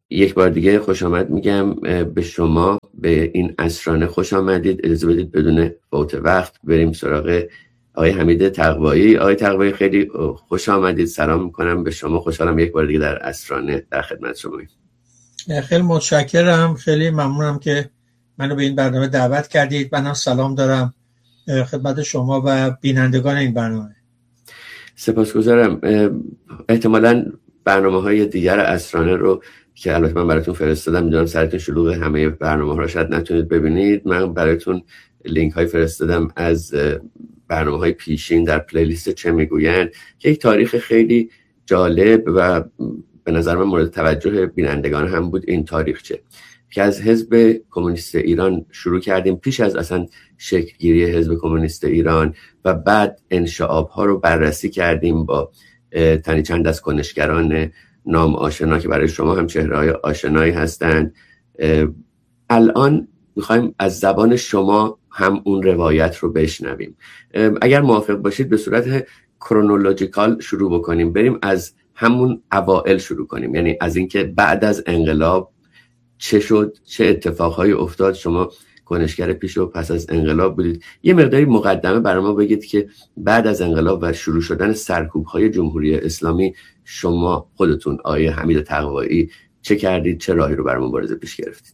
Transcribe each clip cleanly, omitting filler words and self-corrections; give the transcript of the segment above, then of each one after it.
یک بار دیگه خوش آمد میگم به شما، به این اسرانه خوش آمدید. اجازه بدید بدون فوت وقت بریم سراغ آقای حمید تقوایی. آقای تقوایی خیلی خوش آمدید، سلام میکنم به شما، خوشحالم یک بار دیگه در اسرانه در خدمت شماییم. خیلی متشکرم، خیلی ممنونم که منو به این برنامه دعوت کردید. منم سلام دارم خدمت شما و بینندگان این برنامه. سپاسگزارم. احتمالاً برنامه‌های دیگر اسرانه رو که البته من براتون فرستادم، میدونم سرتون شلوغ، همه برنامه‌ها رو شاید نتونید ببینید. من براتون لینک های فرستادم از برنامه‌های پیشین در پلیلیست چه میگویند که یک تاریخ خیلی جالب و به نظر من مورد توجه بینندگان هم بود. این تاریخچه که از حزب کمونیست ایران شروع کردیم، پیش از اصلا شکل گیری حزب کمونیست ایران، و بعد انشعاب‌ها رو بررسی کردیم با تنی چند از کنشگران نام آشنا که برای شما هم چهره‌های آشنایی هستند. الان میخوایم از زبان شما هم اون روایت رو بشنویم. اگر موافق باشید به صورت کرونولوژیکال شروع بکنیم، بریم از همون اوائل شروع کنیم، یعنی از اینکه بعد از انقلاب چه شد، چه اتفاقهایی افتاد. شما کنشگر پیش و پس از انقلاب بودید. یه مقداری مقدمه برای ما بگید که بعد از انقلاب و شروع شدن سرکوب‌های جمهوری اسلامی شما خودتون آقای حمید تقوایی چه کردید، چه راهی رو برای مبارزه پیش گرفتید؟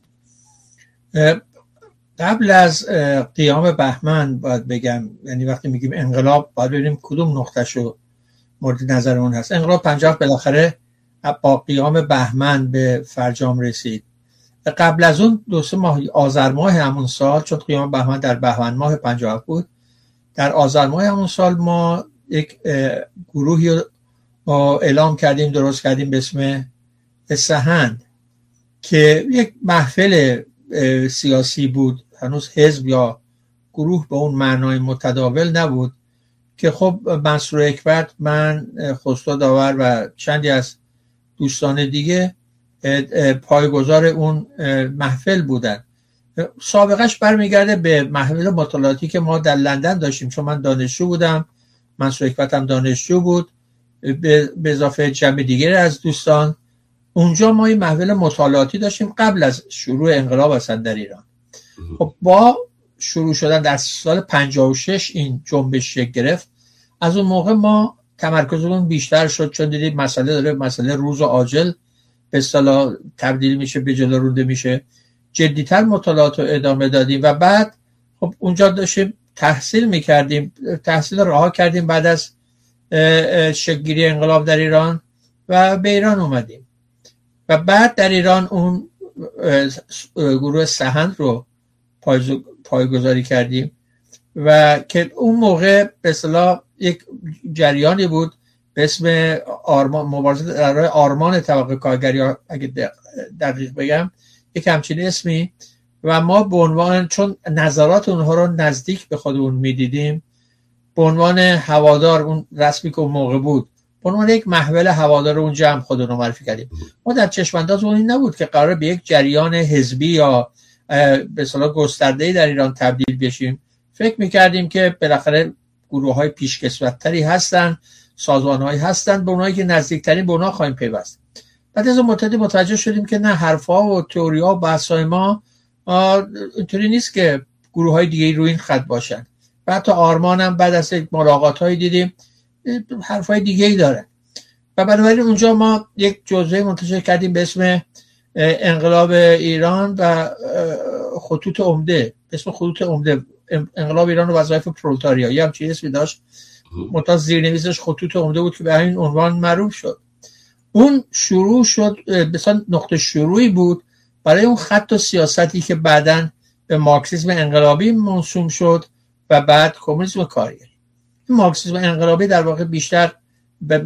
قبل از قیام بهمن باید بگم، یعنی وقتی میگیم انقلاب باید ببینیم کدوم نقطه‌شو مورد نظرمون هست. انقلاب 50 بالاخره با قیام بهمن به فرجام رسید. قبل از اون 2-3 ماه، آذر ماه همون سال، چون قیام بهمن در بهمن ماه 57 بود، در آذر ماه همون سال ما یک گروهی رو اعلام کردیم، درست کردیم به اسم سحند که یک محفل سیاسی بود. هنوز حزب یا گروه به اون معنای متداول نبود که خب منصور اکبرت، من، خسرو داور و چندی از دوستان دیگه پایه‌گذار اون محفل بودن. سابقش برمیگرده به محفل مطالعاتی که ما در لندن داشتیم، چون من دانشجو بودم، منصور اکبرت هم دانشجو بود، به اضافه جمع دیگر از دوستان. اونجا ما این محفل مطالعاتی داشتیم قبل از شروع انقلاب اصلا در ایران. خب با شروع شدن در سال 56 این جنبش شکل گرفت. از اون موقع ما تمرکزمون بیشتر شد، چون دیدیم مسئله داره، مسئله روز و عاجل به اصطلاح تبدیل میشه، به جلو رونده میشه. جدی‌تر مطالعات رو ادامه دادیم و بعد خب اونجا داشتیم تحصیل میکردیم، تحصیل رها کردیم بعد از شکل‌گیری انقلاب در ایران و به ایران اومدیم و بعد در ایران اون گروه سحند رو پایه‌گذاری کردیم و که اون موقع به اصطلاح یک جریانی بود به اسم مبارزه در راه آرمان طبقه کارگری، اگه دقیق بگم یک همچین اسمی، و ما به عنوان، چون نظرات اونها رو نزدیک به خودمون میدیدیم، به عنوان هوادار، اون رسمی که اون موقع بود، به عنوان یک محول هوادار اون جمع خودمون رو معرفی کردیم. ما در چشمانداز اون این نبود که قرار به یک جریان حزبی یا به اصطلاح گسترده‌ای در ایران تبدیل بشیم. فکر می‌کردیم که بالاخره گروه‌های پیشکسوت‌تری هستن، سازمان‌هایی هستن، به اونایی که نزدیک‌ترین به اونها خواهیم پیوست. بعد از مدتی متوجه شدیم که نه، حرف‌ها و تئوری‌ها و بحث‌های ما اینطوری نیست که گروه‌های دیگه روی این خط باشن. و حتی آرمان هم بعد از ملاقات‌های دیدیم حرف‌های دیگه‌ای داره. و بنابراین اونجا ما یک جزوه منتشر کردیم به اسم انقلاب ایران و خطوط عمده، اسم خطوط عمده، انقلاب ایران و وظایف پرولتاریایی هم چیزی اسمی داشت، منتها زیرنویسش خطوط عمده بود که به همین عنوان معروف شد. اون شروع شد، مثلا نقطه شروعی بود برای اون خط و سیاستی که بعداً به مارکسیسم انقلابی منسوب شد و بعد کمونیسم کارگری. مارکسیسم انقلابی در واقع بیشتر به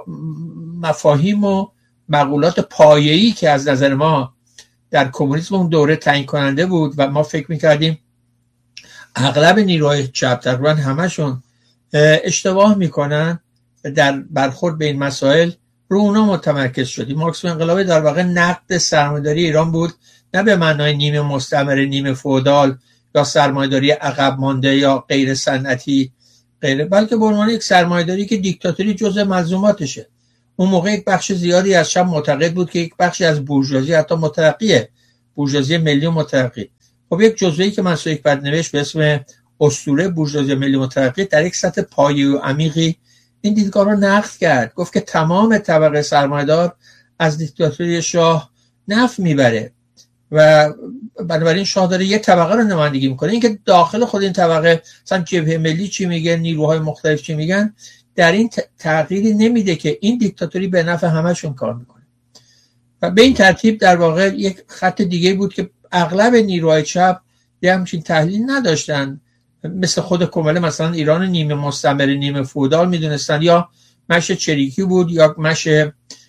مفاهیم و مقولات پایه‌ای که از نظر ما در کمونیسم اون دوره تعیین کننده بود و ما فکر می‌کردیم اغلب نیروهای چپ، تقریبا همشون اشتباه میکنن در برخورد به این مسائل، رو اونا متمرکز شدیم. مارکسیسم انقلابی در واقع نقد سرمایه‌داری ایران بود، نه به معنای نیمه مستعمره، نیمه فئودال یا سرمایه‌داری عقب مانده یا غیر صنعتی غیره، بلکه به عنوان یک سرمایه‌داری که دیکتاتوری جزء ملزوماتشه. اون موقع یک بخش زیادی از شب معتقد بود که یک بخشی از بورژوازی حتی مترقیه، بورژوازی ملی و مترقی. خب یک جزوه‌ای که منصور حکمت نوشت به اسم اسطوره بورژوازی ملی مترقی در یک سطح پایه‌ای و عمیقی این دیدگاه رو نقد کرد. گفت که تمام طبقه سرمایه‌دار از دیکتاتوری شاه نفع میبره و بنابراین شاه داره یک طبقه رو نمایندگی میکنه. اینکه داخل خود این طبقه مثلا جبهه ملی چی میگه، نیروهای مختلف چی میگن، در این تغییری نمیده که این دیکتاتوری به نفع همشون کار میکنه. و به این ترتیب در واقع یک خط دیگه بود که اغلب نیروهای چپ یه همچین تحلیل نداشتن، مثل خود کمله مثلا ایران نیمه مستعمره نیمه فئودال میدونستن، یا مشه چریکی بود یا مشه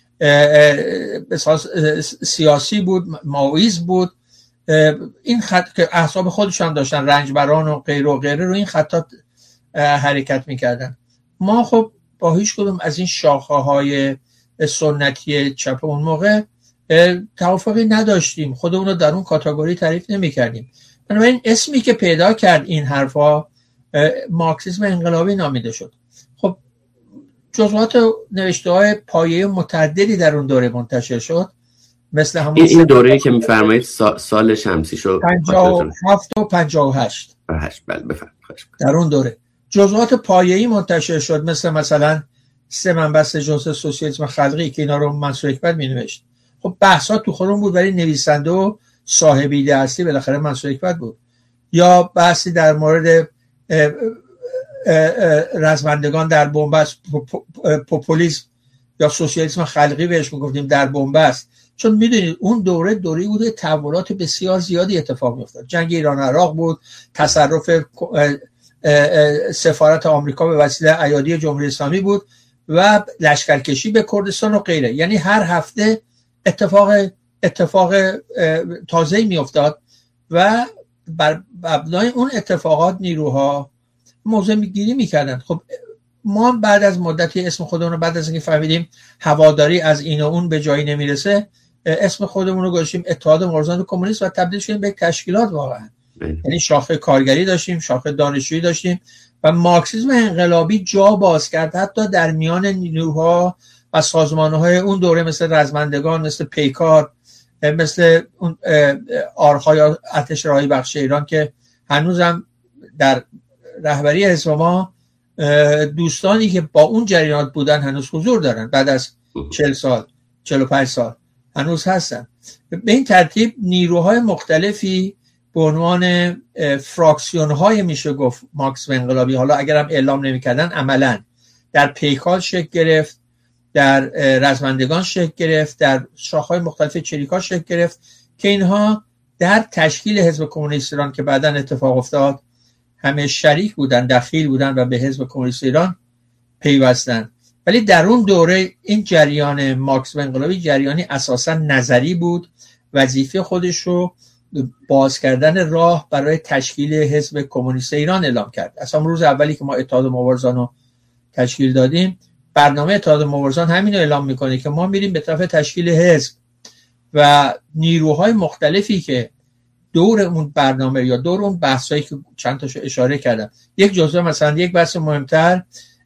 سیاسی بود، ماویز بود. این خط که احزاب خودشان داشتن، رنجبران و غیره و غیره، رو این خطات حرکت میکردن. ما خب با هیچ کدوم از این شاخه‌های سنتی چپ اون موقع توافقی نداشتیم، خودمون رو در اون کاتگوری تعریف نمی‌کردیم. بنابراین اسمی که پیدا کرد این حرفا مارکسیسم انقلابی نامیده شد. خب جزئیات نوشته‌های پایه‌ای متعددی در اون دوره منتشر شد، مثل همون این دوره‌ای که می‌فرمایید سال شمسی شو 57 و 58. بله بفرمایید. در اون دوره جزئیات پایه‌ای منتشر شد، مثلا 3 منبع جزء سوسیالیسم خلقی که اینا رو منصور حکمت می‌نوشت. خب بحثا تو خودمون بود، ولی نویسنده و صاحب ایده اصلی بالاخره منصور حکمت بود. یا بحثی در مورد رزمندگان در بنبست، پوپولیسم یا سوسیالیسم خلقی بهش میگفتیم، در بنبست. چون میدونید اون دوره بوده تحولات بسیار زیادی اتفاق میافتاد. جنگ ایران عراق بود، تصرف سفارت آمریکا به وسیله ایادی جمهوری اسلامی بود و لشکرکشی به کردستان و غیره. یعنی هر هفته اتفاق تازه‌ای میافتاد و بر مبنای اون اتفاقات نیروها موضع گیری میکردن. خب ما بعد از مدتی اسم خودمون رو، بعد از اینکه فهمیدیم هواداری از این و اون به جایی نمیرسه، اسم خودمون رو گذاشتیم اتحاد مبارزان کمونیست و تبدیل شدیم به تشکیلات. واقعا یعنی شاخه کارگری داشتیم، شاخه دانشجویی داشتیم و مارکسیسم انقلابی جا باز کرد حتی در میان نیروها و سازمان‌های اون دوره، مثل رزمندگان، مثل پیکار، مثل اون آرهای ارتش راهی بخش ایران که هنوزم در رهبری حزب ما دوستانی که با اون جریانات بودن هنوز حضور دارن، بعد از 40 سال 45 سال هنوز هستن. به این ترتیب نیروهای مختلفی به عنوان فراکسیون‌های میشه گفت مارکسیسم انقلابی، حالا اگرم اعلام نمی‌کردن عملاً در پیکار شکل گرفت، در رزمندگان شکل گرفت، در شاخه‌های مختلف چریکا شکل گرفت که اینها در تشکیل حزب کمونیست ایران که بعداً اتفاق افتاد همه شریک بودن، دخیل بودن و به حزب کمونیست ایران پیوستن. ولی در اون دوره این جریان مارکسیسم انقلابی جریانی اساساً نظری بود، وظیفه خودش رو باز کردن راه برای تشکیل حزب کمونیست ایران اعلام کرد. اصلا روز اولی که ما اتحاد مبارزان رو تشکیل دادیم، برنامه اتحاد مبارزان همین رو اعلام میکنه که ما میریم به طرف تشکیل حزب و نیروهای مختلفی که دور اون برنامه یا دور اون بحثایی که چند تاشو اشاره کردم، یک جزء مثلا یک بحث مهمتر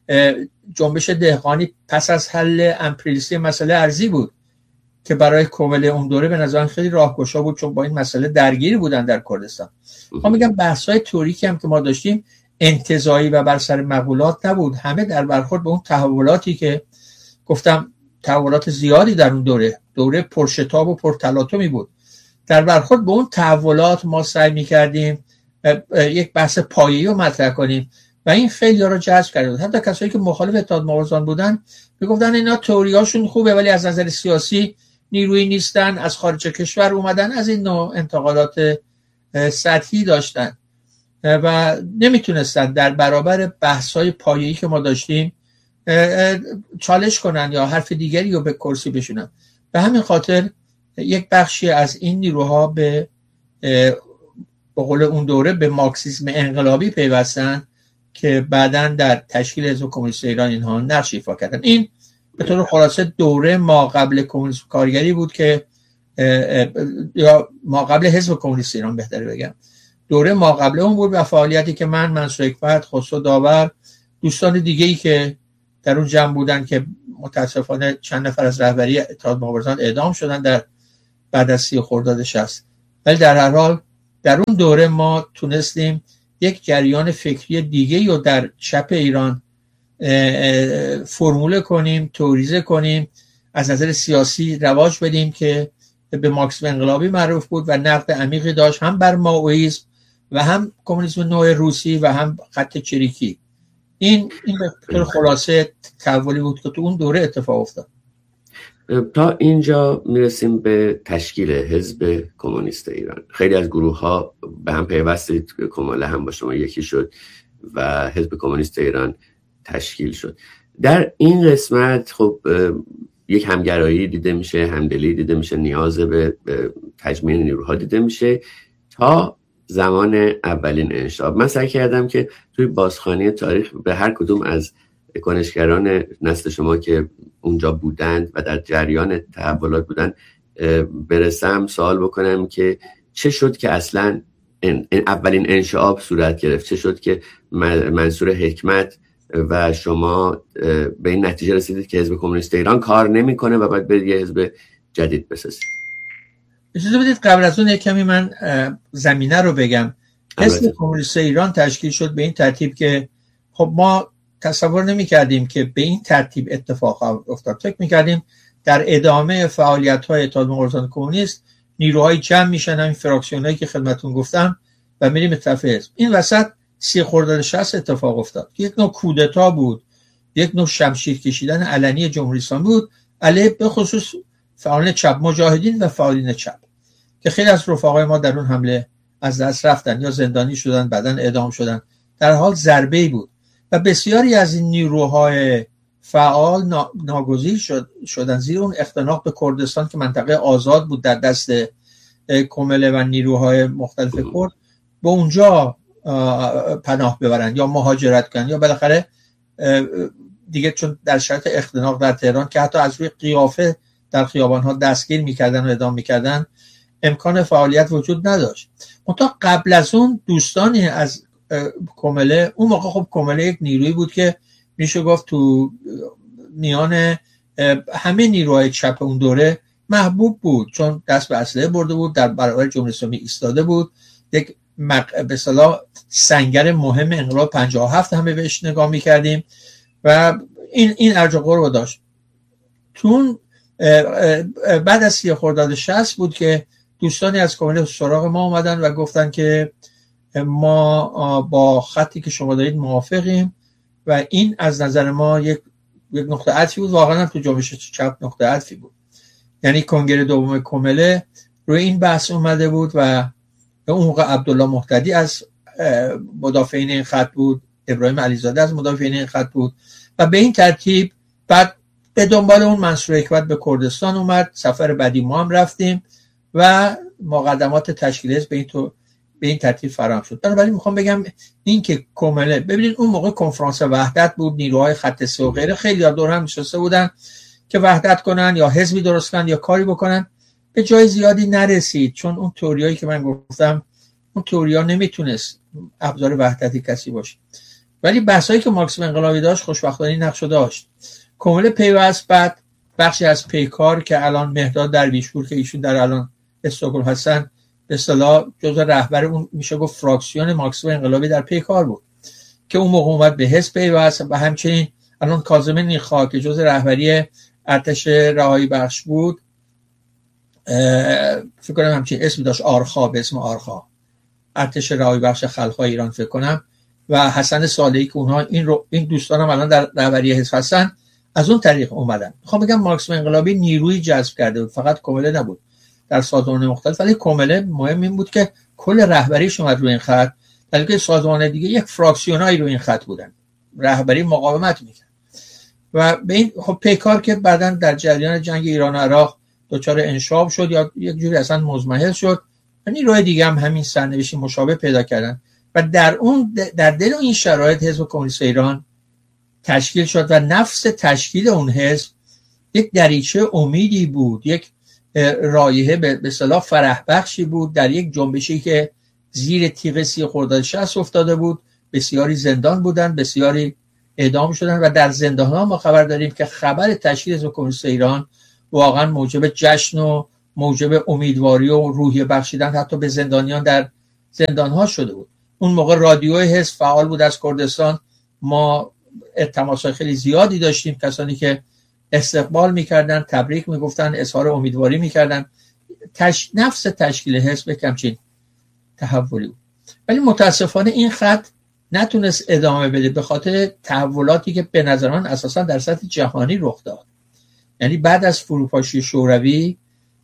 جنبش دهقانی پس از حل امپریالیستی مسئله ارضی بود که برای کمله اون دوره به نظر خیلی راهگشا بود، چون با این مسئله درگیری بودن در کردستان. ما میگم بحث‌های تئوریکی هم که ما داشتیم انتزاعی و بر سر مقولات نبود، همه در برخورد به اون تحولاتی که گفتم تحولات زیادی در اون دوره پرشتاب و پرتلاطمی بود، در برخورد به اون تحولات ما سعی می‌کردیم یک بحث پایه‌ای رو مطرح کنیم و این خیلی ها رو جذب کرد. حتی کسایی که مخالف اتحاد مبارزان بودن میگفتن اینا تئوریاشون خوبه ولی از نظر سیاسی نیرویی نیستن، از خارج کشور اومدن، از این نوع انتقادات سطحی داشتن و نمیتونستن در برابر بحث‌های پایه‌ای که ما داشتیم چالش کنن یا حرف دیگری رو به کرسی بشونن. به همین خاطر یک بخشی از این نیروها به قول اون دوره به مارکسیسم انقلابی پیوستن که بعداً در تشکیل حزب کمونیست ایران اینها نقش ایفا کردن. این به طور خلاصه دوره ما قبل کمونیسم کارگری بود که یا ما قبل حزب کمونیست ایران بهتره بگم، دوره ما قبل اون بود و فعالیتی که منصور حکمت، خسرو داور، دوستان دیگه‌ای که در اون جمع بودن که متاسفانه چند نفر از رهبری اتحاد مبارزان اعدام شدن در بعد از 30 خرداد 60. ولی در هر حال در اون دوره ما تونستیم یک جریان فکری دیگه رو در چپ ایران فرموله کنیم، توریزه کنیم، از نظر سیاسی رواج بدیم که به مارکسیسم انقلابی معروف بود و نقد عمیقی داشت هم بر مائویسم و هم کمونیسم نوع روسی و هم خط چریکی. این به طور خلاصه تحولی بود که تو اون دوره اتفاق افتاد. تا اینجا میرسیم به تشکیل حزب کمونیست ایران. خیلی از گروه ها به هم پیوستید، کماله هم با شما یکی شد و حزب کمونیست ایران تشکیل شد. در این قسمت خب یک همگرایی دیده میشه، همدلی دیده میشه، نیاز به تجمیع نیروها دیده میشه. تا زمان اولین انشاب من سعی کردم که توی بازخوانی تاریخ به هر کدوم از کنشگران نسل شما که اونجا بودند و در جریان تحولات بودند برسم، سوال بکنم که چه شد که اصلا اولین انشعاب صورت گرفت، چه شد که منصور حکمت و شما به این نتیجه رسیدید که حزب کمونیست ایران کار نمیکنه و باید برید یه حزب جدید بسازید. اجازه بدید قبل از اون یک کمی من زمینه رو بگم. حزب کمونیست ایران تشکیل شد به این ترتیب که خب ما تصور نمی کردیم که به این ترتیب اتفاق افتاد. فکر می کردیم در ادامه فعالیت‌های اتحاد مبارزان کمونیست نیروهای جمع میشن، این فراکسیونایی که خدمتتون گفتم، و میریم به طرف حزب. این وسط 30 خرداد 60 اتفاق افتاد. یک نوع کودتا بود، یک نوع شمشیر کشیدن علنی جمهوری اسلامی بود علیه به خصوص فعالان چپ، مجاهدین و فعالین چپ، که خیلی از رفقای ما در اون حمله از دست رفتن یا زندانی شدن، بعدن اعدام شدن. در حال ضربه‌ای بود و بسیاری از این نیروهای فعال ناگزیر شدن زیر اون اختناق به کردستان که منطقه آزاد بود در دست کمله و نیروهای مختلف کرد، به اونجا پناه ببرن یا مهاجرت کنن یا بالاخره دیگه چون در شرط اختناق در تهران که حتی از روی قیافه در خیابان‌ها دستگیر می‌کردن و اعدام می‌کردن، امکان فعالیت وجود نداشت. منتها قبل از اون دوستانی از کمله، اون موقع خب کمله یک نیرویی بود که میشه گفت تو میان همه نیروهای چپ اون دوره محبوب بود، چون دست به اسلحه برده بود، در برابر جمهوری اسلامی ایستاده بود، یک به اصطلاح سنگر مهم انقلاب 57 همه بهش نگاه می‌کردیم و این ارجاق رو داشت. چون بعد از 30 خرداد 60 بود که دوستانی از کمله سراغ ما اومدن و گفتن که ما با خطی که شما دارید موافقیم و این از نظر ما یک نقطه عطفی بود. واقعا تو جنبش چپ نقطه عطفی بود. یعنی کنگره دوم کمله روی این بحث اومده بود و اون موقع عبدالله مهتدی از مدافعین این خط بود، ابراهیم علیزاده از مدافعین این خط بود و به این ترتیب بعد به دنبال اون منصور حکمت به کردستان اومد. سفر بعدی ما هم رفتیم و مقدمات تشکیل حزب به این ترتیب فراهم شد. بنابراین میخوام بگم این که کمله، ببینید اون موقع کنفرانس وحدت بود، نیروهای خط 3 و غیره خیلی دور هم نشسته بودن که وحدت کنن یا حزبی درست کنن یا کاری بکنن. به جای زیادی نرسید، چون اون تئوریایی که من گفتم، اون تئوریا نمیتونست ابزار وحدتی کسی باشه. ولی بحثایی که مارکسیسم انقلابی داشت خوشبختانه نقشو داشت. کمله پیوست، بعد بخشی از پیکار که الان مهداد درویشپور که ایشون در الان استکهلم هستن به اصطلاح جزء رهبر اون میشه گفت فراکسیون مارکسیسم انقلابی در پیکار بود که اون موقع اومد به حزب پیوست و همچنین الان کاظم نیخا که جزء رهبری ارتش رهایی بخش بود، فکر کنم همچین اسمی داشت، آرخا، به اسم آرخا، ارتش رهایی بخش خلق‌های ایران فکر کنم، و حسن صالحی که اونها این دوستانم الان در رهبری حزب هستن، از اون طریق اومدن. میخوام بگم مارکسیسم انقلابی نیروی جذب کرده بود، فقط کمله نبود در سازمان مختلف، ولی کمله مهم این بود که کل رهبریش اومد روی این خط، در حالی که سازمان دیگه یک فراکسیونایی روی این خط بودن، رهبری مقاومت میکرد. و به این خب پیکار که بعداً در جریان جنگ ایران و عراق دچار انشاب شد یا یک جوری اصلا مزمحل شد، یعنی روی دیگه هم همین سرنوشت مشابه پیدا کردن و در دل این شرایط حزب کمونیست ایران تشکیل شد و نفس تشکیل اون حزب یک دریچه امیدی بود، یک رایحه به اصطلاح فرح بخشی بود در یک جنبشی که زیر تیغ 30 خرداد 60 افتاده بود. بسیاری زندان بودن، بسیاری اعدام شدن و در زندان‌ها ما خبر داریم که خبر تشکیل حزب کمونیست ایران واقعا موجب جشن و موجب امیدواری و روحیه بخشیدن حتی به زندانیان در زندان‌ها شده بود. اون موقع رادیو حزب فعال بود از کردستان، ما تماس‌های خیلی زیادی داشتیم، کسانی که استقبال می‌کردن، تبریک می‌گفتن، اظهار امیدواری می‌کردن. نفس تشکیل حزب کمچین تحولی بود. ولی متاسفانه این خط نتونست ادامه بده به خاطر تحولاتی که به نظر من اساسا در سطح جهانی رخ داد. یعنی بعد از فروپاشی شوروی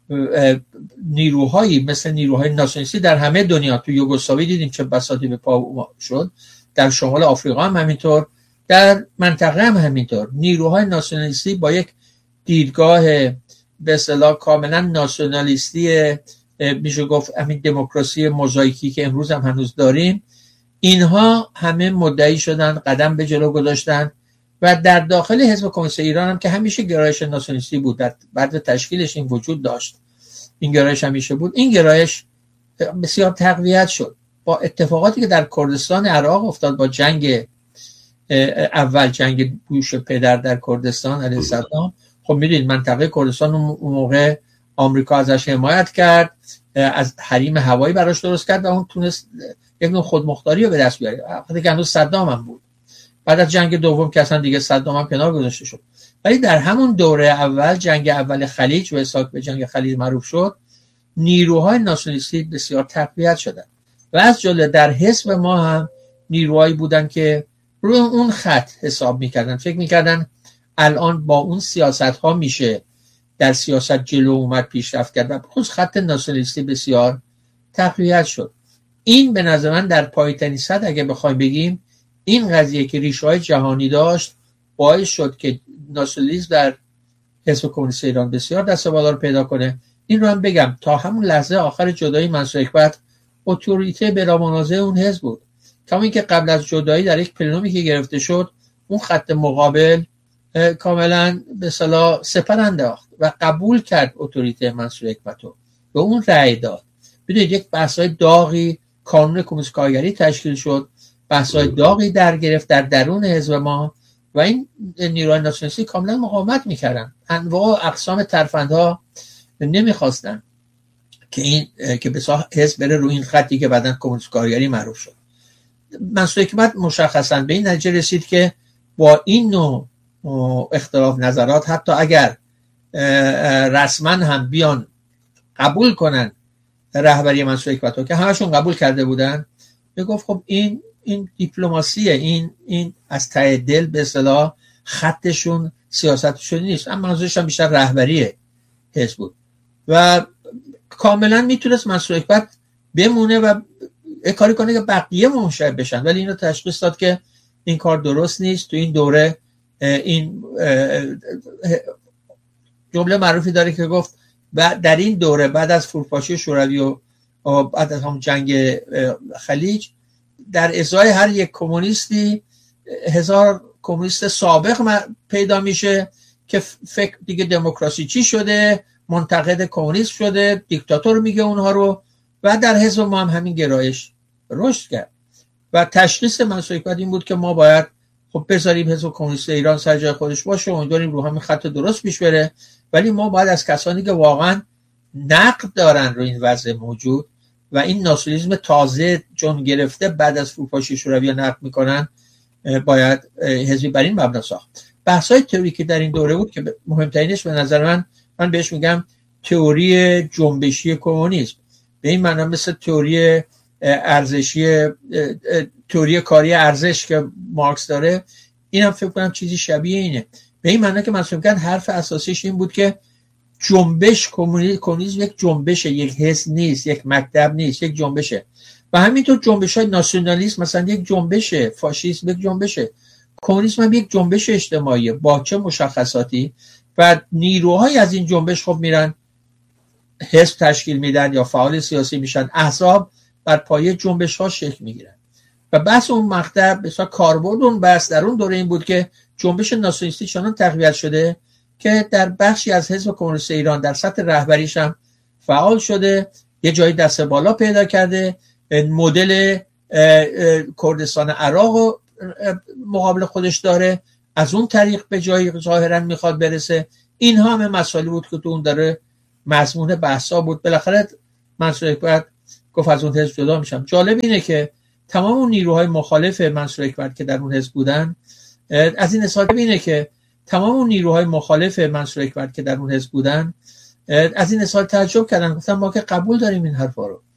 نیروهایی مثل نیروهای ناسیونالیستی در همه دنیا، تو یوگسلاوی دیدیم چه بساطی به پا شد، در شمال آفریقا هم همینطور، در منطقه هم همینطور. نیروهای ناسیونالیستی با یک دیدگاه به اصطلاح کاملا ناسیونالیستی، میشه گفت همین دموکراسی موزاییکی که امروز هم هنوز داریم، اینها همه مدعی شدن، قدم به جلو گذاشتن و در داخل حزب کمونیست ایران هم که همیشه گرایش ناسیونالیستی بود، در بعد تشکیلش این وجود داشت، این گرایش همیشه بود، این گرایش بسیار تقویت شد با اتفاقاتی که در کردستان عراق افتاد، با جنگ اول، جنگ بوش پدر در کردستان علیه صدام. خب میدونید منطقه کردستان اون موقع آمریکا ازش حمایت کرد، از حریم هوایی براش درست کرد و اون تونست یک نوع خودمختاری رو به دست بیاره. وقتی که هنوز صدام هم بود، بعد از جنگ دوم که اصلا دیگه صدام هم کنار گذاشته شد، ولی در همون دوره اول، جنگ اول خلیج و اسحاق به جنگ خلیج معروف شد، نیروهای ناسیونالیستی بسیار تقویت شدن و از جمله در حزب ما هم نیروهایی بودن که روی اون خط حساب میکردن، فکر میکردن الان با اون سیاست ها میشه در سیاست جلو اومد، پیشرفت کرد و خود خط ناسیونالیستی بسیار تقویت شد. این به نظر من در پایه‌ترین سطح اگه بخوایم بگیم، این قضیه که ریشه‌های جهانی داشت باعث شد که ناسیونالیسم در حزب کمونیست ایران بسیار دست بالا رو پیدا کنه. این رو هم بگم تا همون لحظه آخر جدایی منصور حکمت اتوریته بلا منازع اون حزب بود. کما اینکه قبل از جدایی در یک پلنومی که گرفته شد، اون خط مقابل کاملا به اصطلاح سپر انداخت و قبول کرد اتوریته منصور حکمت رو، به اون رأی داد. بدونید یک بحث‌های داغی کانون کمونیست کارگری تشکیل شد، بحث‌های داغی در گرفت در درون حزب ما و این نیروهای ناسیونالیستی کاملا مقاومت می‌کردن. انواع و اقسام ترفندها نمی‌خواستن که این که به صلاح حزب بره روی این خطی که بعداً کمونیست کارگری معروف شد. منصور حکمت مشخصاً به این نتیجه رسید که با این نوع اختلاف نظرات، حتی اگر رسما هم بیان قبول کنن رهبری منصور حکمت رو که همشون قبول کرده بودن، میگفت خب این دیپلماسیه، این از ته دل به اصطلاح خطشون سیاستشون نیست، اما منظورش هم بیشتر رهبری حزب بود و کاملا میتونست منصور حکمت بمونه و کاری کنه که بقیه منشعب بشن، ولی اینو تشخیص داد که این کار درست نیست. تو این دوره این جمله معروفی داره که گفت در این دوره بعد از فروپاشی شوروی و بعد از هم جنگ خلیج، در ازای هر یک کمونیستی 1000 کمونیست سابق پیدا میشه که فکر دیگه دموکراسی چی شده، منتقد کمونیست شده، دیکتاتور میگه اونها رو، و در حزب ما هم همین گرایش رشد کرد و تشخیص منصور حکمت این بود که ما باید خب بذاریم حزب کمونیست ایران سر جای خودش باشه و امیدواریم رو همین خط درست پیش بره، ولی ما باید از کسانی که واقعا نقد دارن رو این وضع موجود و این ناسیونالیسم تازه جون گرفته بعد از فروپاشی شوروی نقد میکنن، باید حزبی بر این مبنا ساخت. بحث‌های تئوریکی در این دوره بود که مهمترینش به نظر من بهش میگم تئوری جنبشی کمونیسم، به این معنی مثل تئوری ارزشی، تئوری کاری ارزش که مارکس داره، اینم فکر کنم چیزی شبیه اینه. به این معنی که مثلا میگن حرف اساسیش این بود که جنبش کمونیسم یک جنبشه، یک حزب نیست، یک مکتب نیست، یک جنبشه. و همینطور جنبش‌های ناسیونالیسم مثلا یک جنبشه، فاشیسم یک جنبشه، کمونیسم هم یک جنبش اجتماعیه با چه مشخصاتی و نیروهای از این جنبش خب میرن حزب تشکیل میدن یا فعال سیاسی میشن، احزاب بر پایه جنبش‌ها شکل میگیرن. و بحث اون مقطع بسیار کاربرد اون بحث در اون دوره این بود که جنبش ناسیونالیستی چنان تقویت شده که در بخشی از حزب کمونیست ایران در سطح رهبریش هم فعال شده، یه جایی دست بالا پیدا کرده، مدل کردستان عراق رو مقابل خودش داره، از اون طریق به جایی ظاهرا میخواد برسه. اینها همه مسائلی بود که تو اون داره مضمون بحثا بود. بالاخره منصور اکبر گفت از اون حزب جدا میشم. جالب اینه که تمام اون نیروهای مخالف منصور اکبر که در اون حزب بودن، از این حساب اینه که تمام اون نیروهای مخالف منصور اکبر که در اون حزب بودن از این حساب تعجب کردن، گفتن ما که قبول داریم این حرفا رو،